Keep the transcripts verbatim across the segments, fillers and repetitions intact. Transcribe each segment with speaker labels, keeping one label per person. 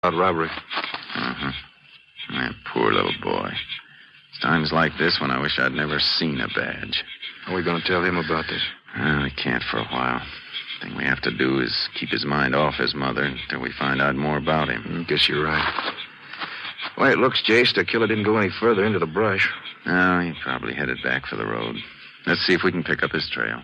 Speaker 1: about robbery.
Speaker 2: Uh-huh. That poor little boy. It's times like this when I wish I'd never seen a badge.
Speaker 1: How are we going to tell him about this?
Speaker 2: Well, we can't for a while. The thing we have to do is keep his mind off his mother until we find out more about him.
Speaker 1: I guess you're right. The way it looks, Jace, the killer didn't go any further into the brush.
Speaker 2: No, he probably headed back for the road. Let's see if we can pick up his trail.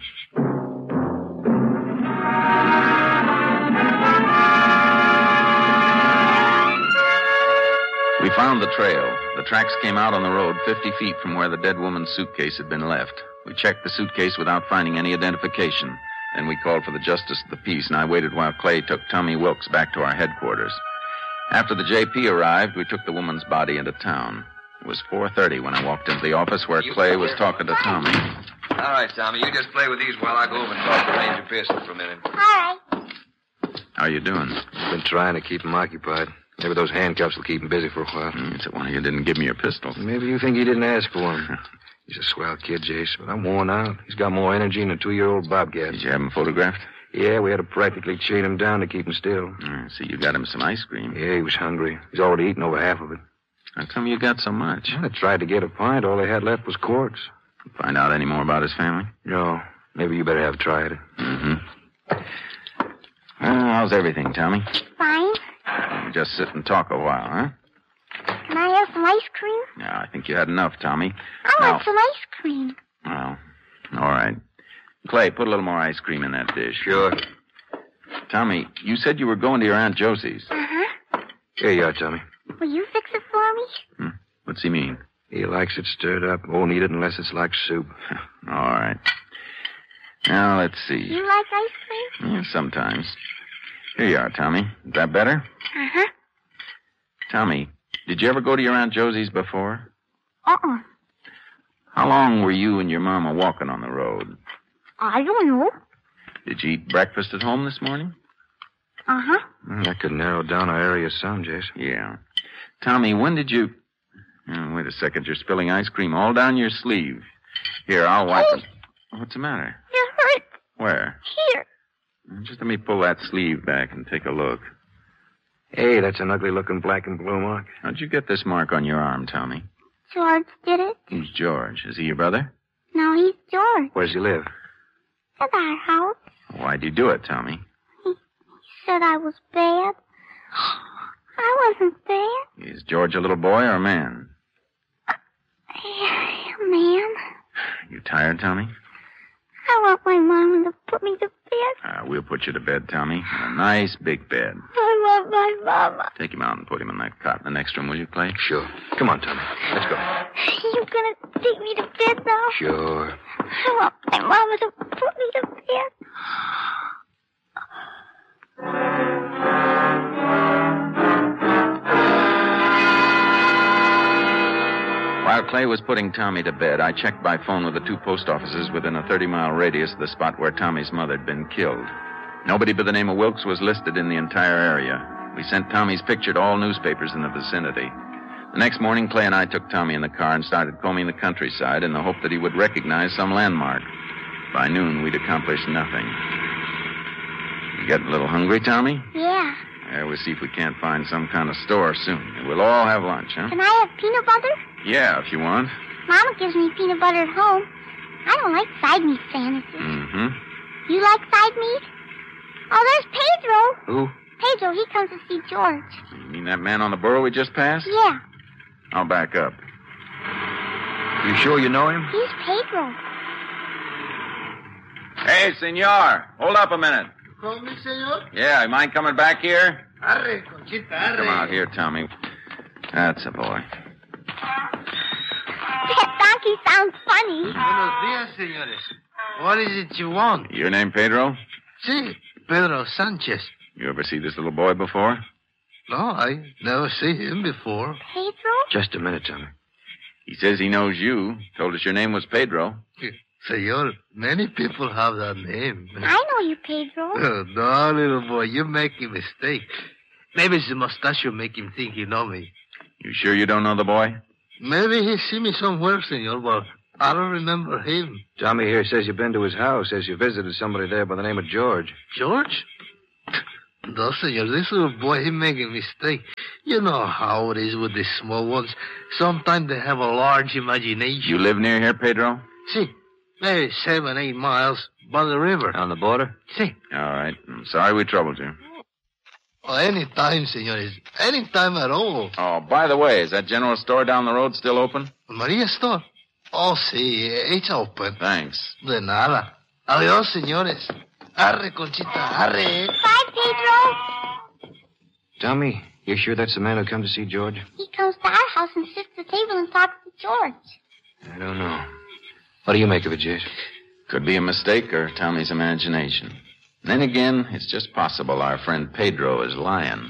Speaker 2: We found the trail. The tracks came out on the road fifty feet from where the dead woman's suitcase had been left. We checked the suitcase without finding any identification. Then we called for the justice of the peace, and I waited while Clay took Tommy Wilkes back to our headquarters. After the J P arrived, we took the woman's body into town. It was four thirty when I walked into the office where Clay was talking to Tommy.
Speaker 3: All right, Tommy, you just play with these while I go over and talk to Ranger Pearson for a minute.
Speaker 4: All right.
Speaker 2: How you doing?
Speaker 1: I've been trying to keep him occupied. Maybe those handcuffs will keep him busy for a while.
Speaker 2: Mm, it's one of you didn't give me your pistol.
Speaker 1: Maybe you think he didn't ask for one. He's a swell kid, Jace, but I'm worn out. He's got more energy than a two-year-old bobcat.
Speaker 2: Did you have him photographed?
Speaker 1: Yeah, we had to practically chain him down to keep him still.
Speaker 2: Uh, see, you got him some ice cream.
Speaker 1: Yeah, he was hungry. He's already eaten over half of it.
Speaker 2: How come you got so much?
Speaker 1: I tried to get a pint. All they had left was corks.
Speaker 2: Find out any more about his family?
Speaker 1: No. Maybe you better have tried it.
Speaker 2: Mm-hmm. Well, how's everything, Tommy?
Speaker 4: Fine.
Speaker 2: We'll just sit and talk a while, huh?
Speaker 4: Can I have some ice cream?
Speaker 2: No, I think you had enough, Tommy.
Speaker 4: I
Speaker 2: now,
Speaker 4: want some ice cream.
Speaker 2: Well, all right. Clay, put a little more ice cream in that dish.
Speaker 1: Sure.
Speaker 2: Tommy, you said you were going to your Aunt Josie's.
Speaker 4: Uh-huh.
Speaker 1: Here you are, Tommy.
Speaker 4: Will you fix it for me?
Speaker 2: Hmm. What's he mean?
Speaker 1: He likes it stirred up. Won't eat it unless it's like soup.
Speaker 2: All right. Now, let's see.
Speaker 4: You like ice cream?
Speaker 2: Yeah, sometimes. Here you are, Tommy. Is that better?
Speaker 4: Uh-huh.
Speaker 2: Tommy, did you ever go to your Aunt Josie's before?
Speaker 4: Uh-uh.
Speaker 2: How long were you and your mama walking on the road?
Speaker 4: I don't know.
Speaker 2: Did you eat breakfast at home this morning?
Speaker 4: Uh-huh.
Speaker 1: Well, that could narrow down our area some, Jace.
Speaker 2: Yeah. Tommy, when did you... Oh, wait a second. You're spilling ice cream all down your sleeve. Here, I'll wipe it. What's the matter?
Speaker 4: It hurts.
Speaker 2: Where?
Speaker 4: Here.
Speaker 2: Just let me pull that sleeve back and take a look.
Speaker 1: Hey, that's an ugly-looking black and blue mark.
Speaker 2: How'd you get this mark on your arm, Tommy?
Speaker 4: George did it.
Speaker 2: Who's George? Is he your brother?
Speaker 4: No, he's George.
Speaker 1: Where's he live?
Speaker 4: At our house.
Speaker 2: Why'd you do it, Tommy?
Speaker 4: He, he said I was bad. I wasn't bad.
Speaker 2: Is George a little boy or a man?
Speaker 4: Yeah, man.
Speaker 2: You tired, Tommy?
Speaker 4: I want my mama to put me to bed.
Speaker 2: Uh, we'll put you to bed, Tommy. In a nice big bed.
Speaker 4: I want my mama.
Speaker 2: Take him out and put him in that cot in the next room, will you, Clay?
Speaker 1: Sure. Come on, Tommy. Let's go.
Speaker 4: You gonna take me to bed now?
Speaker 1: Sure.
Speaker 4: I want my mama to put me to bed.
Speaker 2: While Clay was putting Tommy to bed, I checked by phone with the two post offices within a thirty-mile radius of the spot where Tommy's mother had been killed. Nobody but the name of Wilkes was listed in the entire area. We sent Tommy's picture to all newspapers in the vicinity. The next morning, Clay and I took Tommy in the car and started combing the countryside in the hope that he would recognize some landmark. By noon, we'd accomplished nothing. You getting a little hungry, Tommy?
Speaker 4: Yeah.
Speaker 2: Yeah, we'll see if we can't find some kind of store soon. We'll all have lunch, huh?
Speaker 4: Can I have peanut butter?
Speaker 2: Yeah, if you want.
Speaker 4: Mama gives me peanut butter at home. I don't like side meat sandwiches.
Speaker 2: Mm-hmm.
Speaker 4: You like side meat? Oh, there's Pedro.
Speaker 1: Who?
Speaker 4: Pedro, he comes to see George.
Speaker 2: You mean that man on the burro we just passed?
Speaker 4: Yeah,
Speaker 2: I'll back up.
Speaker 1: You sure you know him?
Speaker 4: he's Pedro.
Speaker 2: Hey, senor. Hold up a minute.
Speaker 5: Call me, senor?
Speaker 2: Yeah, you mind coming back here?
Speaker 5: Arre, Conchita, arre.
Speaker 2: Come out here, Tommy. That's a boy.
Speaker 4: That donkey sounds funny.
Speaker 5: Buenos dias, senores. What is it you want?
Speaker 2: Your name Pedro?
Speaker 5: Si, Pedro Sanchez.
Speaker 2: You ever see this little boy before?
Speaker 5: No, I never see him before.
Speaker 4: Pedro?
Speaker 1: Just a minute, Tommy.
Speaker 2: He says he knows you. Told us your name was Pedro.
Speaker 5: Senor, many people have that name.
Speaker 4: I know you, Pedro.
Speaker 5: Oh, no, little boy, you make a mistake. Maybe the mustache make him think he know me.
Speaker 2: You sure you don't know the boy?
Speaker 5: Maybe he see me somewhere, senor, but I don't remember him.
Speaker 1: Tommy here says you've been to his house, says you visited somebody there by the name of George.
Speaker 5: George? No, senor, this little boy, he make a mistake. You know how it is with the small ones. Sometimes they have a large imagination.
Speaker 2: You live near here, Pedro?
Speaker 5: See, maybe seven, eight miles by the river.
Speaker 1: On the border?
Speaker 5: See.
Speaker 2: All right. I'm sorry we troubled you.
Speaker 5: Oh, any time, senores. Any time at all.
Speaker 2: Oh, by the way, is that general store down the road still open?
Speaker 5: Maria's store? Oh, see, it's open.
Speaker 2: Thanks.
Speaker 5: De nada. Adios, señores. Arre, Conchita, arre.
Speaker 4: Bye, Pedro.
Speaker 1: Tommy, you sure that's the man who come to see George?
Speaker 4: He comes to our house and sits at the table and talks to George.
Speaker 1: I don't know. What do you make of it, Jace?
Speaker 2: Could be a mistake or Tommy's imagination. Then again, it's just possible our friend Pedro is lying.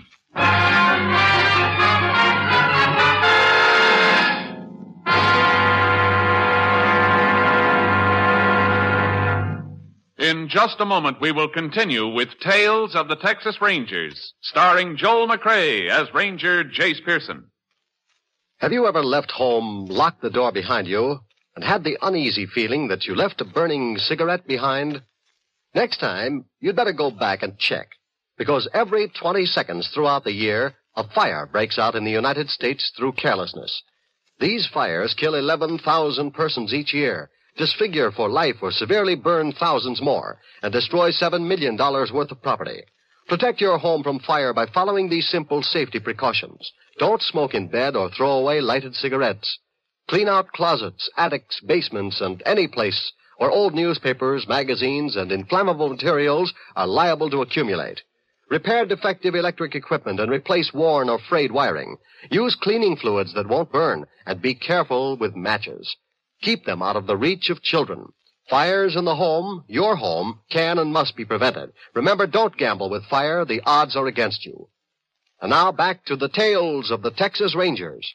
Speaker 6: In just a moment, we will continue with Tales of the Texas Rangers, starring Joel McRae as Ranger Jace Pearson.
Speaker 7: Have you ever left home, locked the door behind you, and had the uneasy feeling that you left a burning cigarette behind? Next time, you'd better go back and check, because every twenty seconds throughout the year, a fire breaks out in the United States through carelessness. These fires kill eleven thousand persons each year, disfigure for life or severely burn thousands more, and destroy seven million dollars worth of property. Protect your home from fire by following these simple safety precautions. Don't smoke in bed or throw away lighted cigarettes. Clean out closets, attics, basements, and any place where old newspapers, magazines, and inflammable materials are liable to accumulate. Repair defective electric equipment and replace worn or frayed wiring. Use cleaning fluids that won't burn, and be careful with matches. Keep them out of the reach of children. Fires in the home, your home, can and must be prevented. Remember, don't gamble with fire. The odds are against you. And now back to the Tales of the Texas Rangers.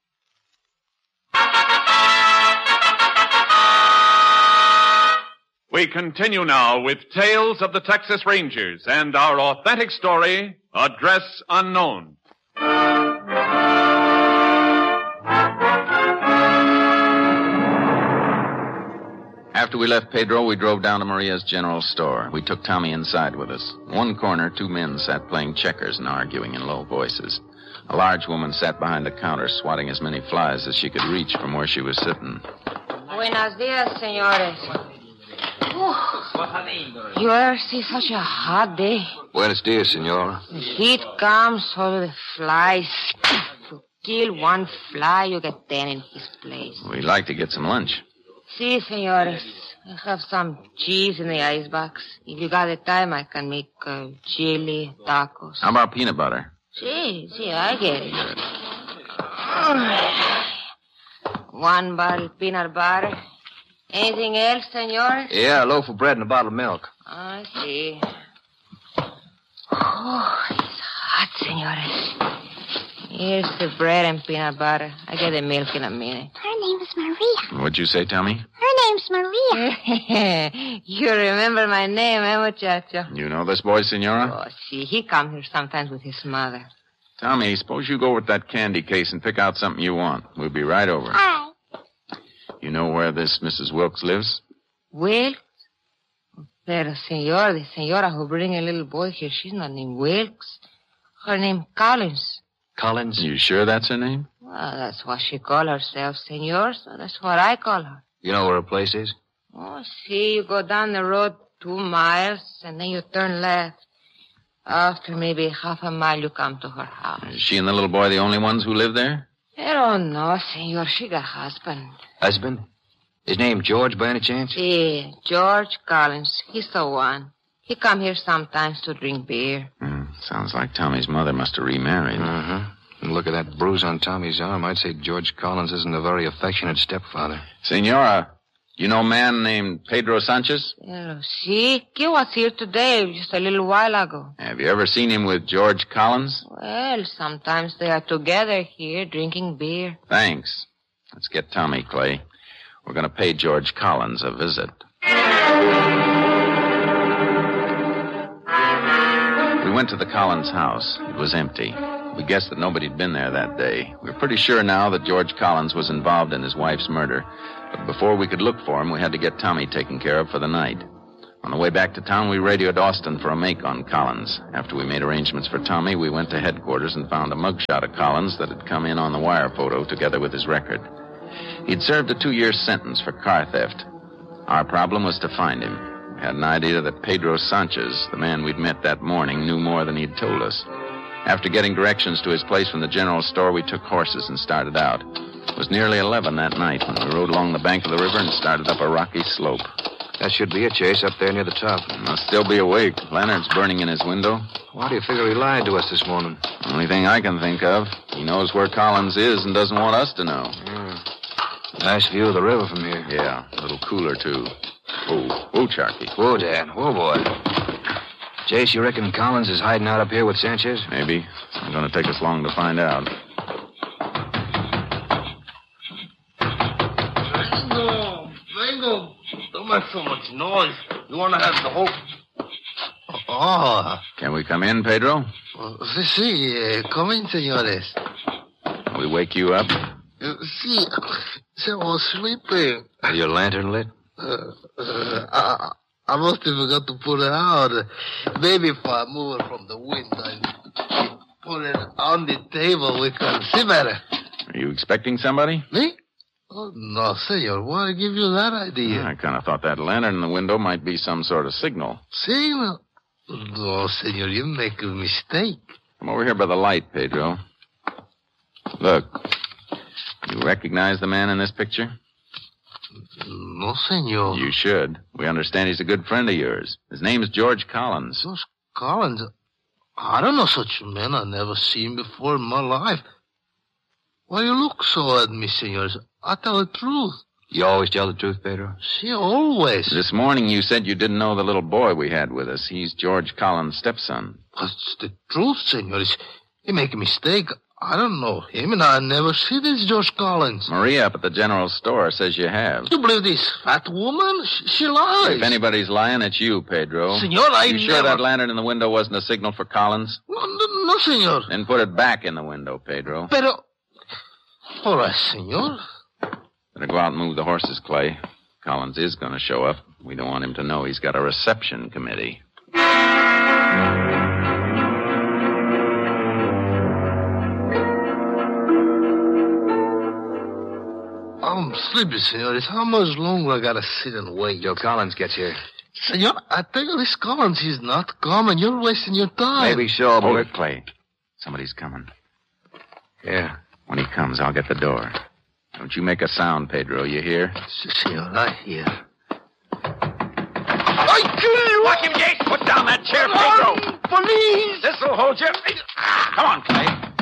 Speaker 6: We continue now with Tales of the Texas Rangers and our authentic story, Address Unknown.
Speaker 2: After we left Pedro, we drove down to Maria's general store. We took Tommy inside with us. In one corner, two men sat playing checkers and arguing in low voices. A large woman sat behind the counter, swatting as many flies as she could reach from where she was sitting.
Speaker 8: Buenos dias, señores. Oh, you ever see such a hot day?
Speaker 1: Buenos dias, senora.
Speaker 8: The heat comes, all the flies. To kill one fly, you get ten in his place.
Speaker 2: We'd like to get some lunch.
Speaker 8: Si, señores. I have some cheese in the icebox. If you got the time, I can make uh, chili, tacos.
Speaker 2: How about peanut butter?
Speaker 8: Si, si, I get it. One bottle peanut butter. Anything else, senor?
Speaker 1: Yeah, a loaf of bread and a bottle of milk.
Speaker 8: I see. Oh, it's hot, senores. Here's the bread and peanut butter. I get the milk in a minute.
Speaker 4: Her name is Maria.
Speaker 2: What'd you say, Tommy?
Speaker 4: Her name's Maria.
Speaker 8: You remember my name, eh, muchacho?
Speaker 2: You know this boy, senora?
Speaker 8: Oh, see, he comes here sometimes with his mother.
Speaker 2: Tommy, suppose you go with that candy case and pick out something you want. We'll be right over.
Speaker 4: All right.
Speaker 2: You know where this Missus Wilkes lives?
Speaker 8: Wilkes? Pero, senor, the senora who bring a little boy here, she's not named Wilkes. Her name Collins.
Speaker 1: Collins?
Speaker 2: You sure that's her name?
Speaker 8: Well, that's what she call herself, senor, so that's what I call her.
Speaker 1: You know where her place is?
Speaker 8: Oh, see, you go down the road two miles, and then you turn left. After maybe half a mile, you come to her house.
Speaker 2: Is she and the little boy the only ones who live there?
Speaker 8: I don't know, senor. She got husband.
Speaker 1: Husband? His name George, by any chance?
Speaker 8: See, George Collins. He's the one. He come here sometimes to drink beer.
Speaker 2: Mm, sounds like Tommy's mother must have remarried.
Speaker 1: Uh-huh. And look at that bruise on Tommy's arm. I'd say George Collins isn't a very affectionate stepfather.
Speaker 2: Senora, you know a man named Pedro Sanchez?
Speaker 8: Uh, see, he was here today, just a little while ago.
Speaker 2: Have you ever seen him with George Collins?
Speaker 8: Well, sometimes they are together here drinking beer.
Speaker 2: Thanks. Let's get Tommy, Clay. We're going to pay George Collins a visit. We went to the Collins house. It was empty. We guessed that nobody had been there that day. We were pretty sure now that George Collins was involved in his wife's murder. But before we could look for him, we had to get Tommy taken care of for the night. On the way back to town, we radioed Austin for a make on Collins. After we made arrangements for Tommy, we went to headquarters and found a mugshot of Collins that had come in on the wire photo together with his record. He'd served a two-year sentence for car theft. Our problem was to find him. We had an idea that Pedro Sanchez, the man we'd met that morning, knew more than he'd told us. After getting directions to his place from the general store, we took horses and started out. It was nearly eleven that night when we rode along the bank of the river and started up a rocky slope.
Speaker 1: That should be it, Chase, up there near the top.
Speaker 2: He must still be awake. Lantern's burning in his window.
Speaker 1: Why do you figure he lied to us this morning?
Speaker 2: Only thing I can think of. He knows where Collins is and doesn't want us to know.
Speaker 1: Yeah. Nice view of the river from here.
Speaker 2: Yeah, a little cooler, too. Whoa, whoa, Sharky.
Speaker 1: Whoa, Dad. Whoa, boy. Chase, you reckon Collins is hiding out up here with Sanchez?
Speaker 2: Maybe. It's not going to take us long to find out.
Speaker 5: Bingo! Bingo! Don't make so much noise. You want to have the whole... Oh.
Speaker 2: Can we come in, Pedro?
Speaker 5: Uh, sí, uh, come in, señores.
Speaker 2: We wake you up?
Speaker 5: Uh, sí, I was sleeping.
Speaker 1: Is your lantern lit?
Speaker 5: Uh, uh, I, I must have forgot to put it out. Maybe if I move it from the window and put it on the table, we can see better.
Speaker 2: Are you expecting somebody?
Speaker 5: Me? Oh, no, senor. Why give you that idea?
Speaker 2: I kind of thought that lantern in the window might be some sort of signal.
Speaker 5: Signal? No, senor, you make a mistake.
Speaker 2: Come over here by the light, Pedro. Look. You recognize the man in this picture?
Speaker 5: No, senor.
Speaker 2: You should. We understand he's a good friend of yours. His name's George Collins.
Speaker 5: George Collins? I don't know such a man. I've never seen before in my life. Why you look so at me, senors? I tell the truth.
Speaker 1: You always tell the truth, Pedro?
Speaker 5: See, always.
Speaker 2: This morning you said you didn't know the little boy we had with us. He's George Collins' stepson.
Speaker 5: That's the truth, senors. You make a mistake. I don't know him, and I never see this George Collins.
Speaker 2: Maria up at the general store says you have.
Speaker 5: You believe this fat woman? She, she lies.
Speaker 2: If anybody's lying, it's you, Pedro.
Speaker 5: Senor, I
Speaker 2: You sure
Speaker 5: never...
Speaker 2: that lantern in the window wasn't a signal for Collins?
Speaker 5: No, no, no, senor.
Speaker 2: Then put it back in the window, Pedro.
Speaker 5: Pero... All right, senor.
Speaker 2: Better go out and move the horses, Clay. Collins is going to show up. We don't want him to know he's got a reception committee.
Speaker 5: I'm sleepy, senores. How much longer I gotta sit and wait?
Speaker 1: Till Collins gets here.
Speaker 5: Senor, I tell you, this Collins, he's not coming. You're wasting your time.
Speaker 1: Maybe so, but...
Speaker 2: Hold it, Clay. Somebody's coming.
Speaker 1: Yeah.
Speaker 2: When he comes, I'll get the door. Don't you make a sound, Pedro, you hear?
Speaker 5: Senor, I hear.
Speaker 9: I kill you! Watch him, Jake! Put down that chair, Pedro!
Speaker 5: Police!
Speaker 9: This'll hold you. Come on, Clay.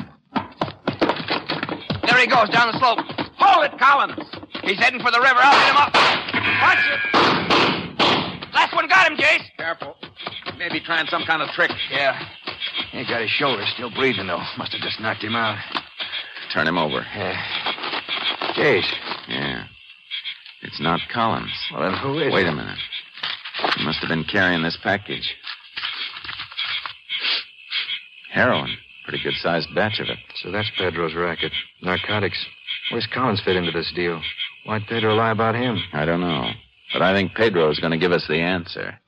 Speaker 9: There he goes, down the slope. Hold it, Collins. He's heading for the river. I'll hit him up. Watch it. Last one got him, Jace.
Speaker 6: Careful. Maybe trying some kind of trick.
Speaker 1: Yeah. He ain't got his shoulder. Still breathing, though. Must have just knocked him out.
Speaker 2: Turn him over.
Speaker 1: Yeah. Jace.
Speaker 2: Yeah. It's not Collins.
Speaker 1: Well, then who is
Speaker 2: Wait
Speaker 1: it?
Speaker 2: a minute. He must have been carrying this package. Heroin. Pretty good-sized batch of it.
Speaker 1: So that's Pedro's racket. Narcotics. Where's Collins fit into this deal? Why'd Pedro lie about him?
Speaker 2: I don't know. But I think Pedro's going to give us the answer.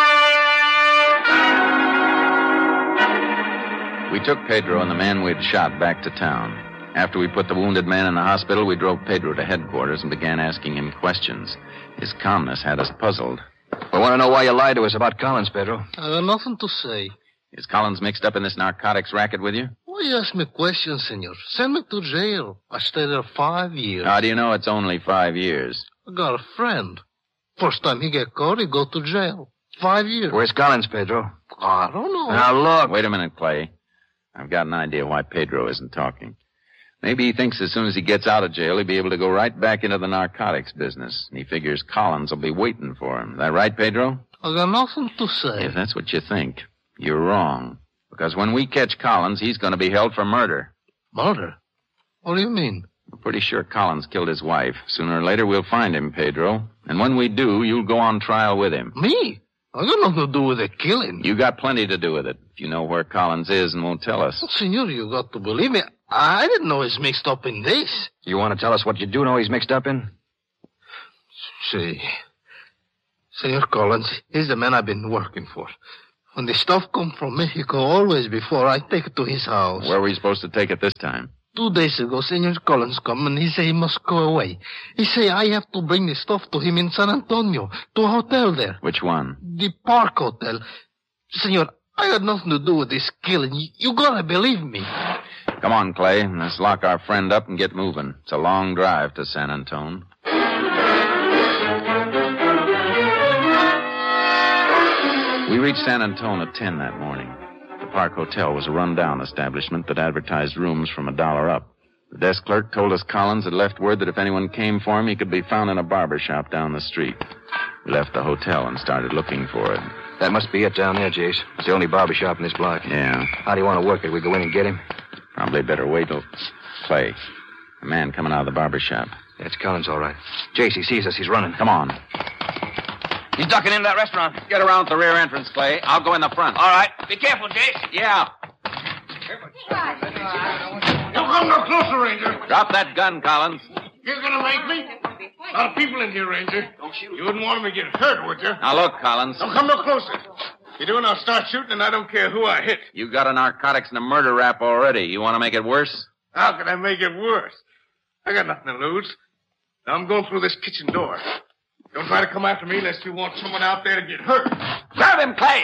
Speaker 2: We took Pedro and the man we'd shot back to town. After we put the wounded man in the hospital, we drove Pedro to headquarters and began asking him questions. His calmness had us puzzled.
Speaker 1: We want to know why you lied to us about Collins, Pedro.
Speaker 5: I got nothing to say.
Speaker 2: Is Collins mixed up in this narcotics racket with you?
Speaker 5: Why you ask me questions, senor? Send me to jail. I stayed there five years.
Speaker 2: How do you know it's only five years?
Speaker 5: I got a friend. First time he get caught, he go to jail. Five years.
Speaker 1: Where's Collins, Pedro?
Speaker 5: I don't know.
Speaker 1: Now, look.
Speaker 2: Wait a minute, Clay. I've got an idea why Pedro isn't talking. Maybe he thinks as soon as he gets out of jail, he'll be able to go right back into the narcotics business. And he figures Collins will be waiting for him. Is that right, Pedro?
Speaker 5: I got nothing to say.
Speaker 2: If that's what you think, you're wrong. Because when we catch Collins, he's going to be held for murder.
Speaker 5: Murder? What do you mean?
Speaker 2: We're pretty sure Collins killed his wife. Sooner or later, we'll find him, Pedro. And when we do, you'll go on trial with him.
Speaker 5: Me? I got nothing to do with the killing.
Speaker 2: You got plenty to do with it. If you know where Collins is and won't tell us.
Speaker 5: Oh, senor, you got to believe me. I didn't know he's mixed up in this.
Speaker 1: You want to tell us what you do know he's mixed up in?
Speaker 5: See. Senor Collins, he's the man I've been working for. When the stuff come from Mexico, always before I take it to his house.
Speaker 2: Where were you supposed to take it this time?
Speaker 5: Two days ago, Senor Collins come and he say he must go away. He say I have to bring the stuff to him in San Antonio, to a hotel there.
Speaker 2: Which one?
Speaker 5: The Park Hotel. Senor, I got nothing to do with this killing. You, you gotta believe me.
Speaker 2: Come on, Clay. Let's lock our friend up and get moving. It's a long drive to San Antone. We reached San Antone at ten that morning. The Park Hotel was a run-down establishment that advertised rooms from a dollar up. The desk clerk told us Collins had left word that if anyone came for him, he could be found in a barber shop down the street. We left the hotel and started looking for it.
Speaker 1: That must be it down there, Jace. It's the only barber shop in this block.
Speaker 2: Yeah.
Speaker 1: How do you want to work it? We go in and get him?
Speaker 2: Probably better wait till... Clay, a man coming out of the barber shop.
Speaker 1: Yeah, it's Collins, all right. Jace, he sees us. He's running.
Speaker 2: Come on.
Speaker 9: He's ducking into that restaurant.
Speaker 2: Get around the rear entrance, Clay. I'll go in the front.
Speaker 9: All right. Be careful, Jace.
Speaker 2: Yeah.
Speaker 10: Don't come no closer, Ranger.
Speaker 2: Drop that gun, Collins.
Speaker 10: You're gonna make me? A lot of people in here, Ranger. Don't shoot. You wouldn't want him to get hurt, would you?
Speaker 2: Now, look, Collins.
Speaker 10: Don't come no closer. If you do, and I'll start shooting, and I don't care who I hit.
Speaker 2: You got a narcotics and a murder rap already. You want to make it worse?
Speaker 10: How can I make it worse? I got nothing to lose. Now I'm going through this kitchen door. Don't try to come after me unless you want someone out there to get hurt.
Speaker 9: Grab him, Clay.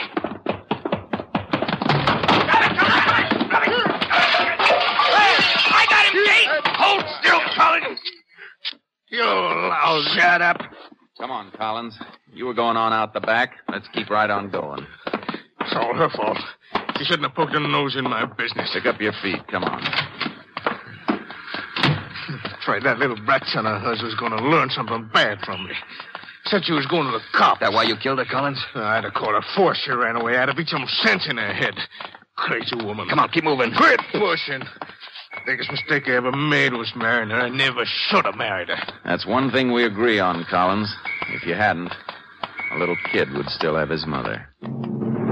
Speaker 9: I got him, Jace. Hold still, Collins.
Speaker 10: You lousy. Shut up.
Speaker 2: Come on, Collins. You were going on out the back. Let's keep right on going.
Speaker 10: It's all her fault. She shouldn't have poked her nose in my business.
Speaker 2: Pick up your feet. Come on.
Speaker 10: Afraid that little brat son of hers was going to learn something bad from me. Said she was going to the cop.
Speaker 1: That why you killed her, Collins?
Speaker 10: I'd have caught her before she ran away. I'd have beat some sense in her head. Crazy woman.
Speaker 1: Come on, keep moving.
Speaker 10: Quit pushing. Biggest mistake I ever made was marrying her. I never should have married her.
Speaker 2: That's one thing we agree on, Collins. If you hadn't, a little kid would still have his mother.